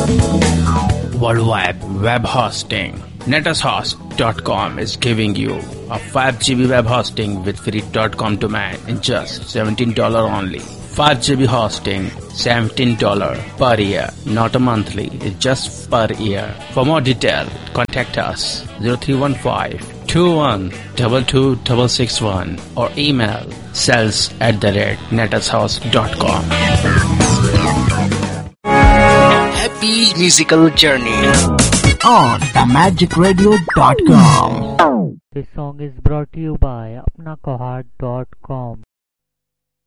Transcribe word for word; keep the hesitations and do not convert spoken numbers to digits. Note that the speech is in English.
Worldwide web hosting. netushost dot com is giving you a five G B web hosting with free .com domain in just seventeen dollars only. five G B hosting, seventeen dollars per year, not a monthly, it's just per year. For more detail, contact us zero three one five, two one two two six six one or email sales at the rate netushost dot com. Happy musical journey on the magic radio dot com. This song is brought to you by apna kohar dot com.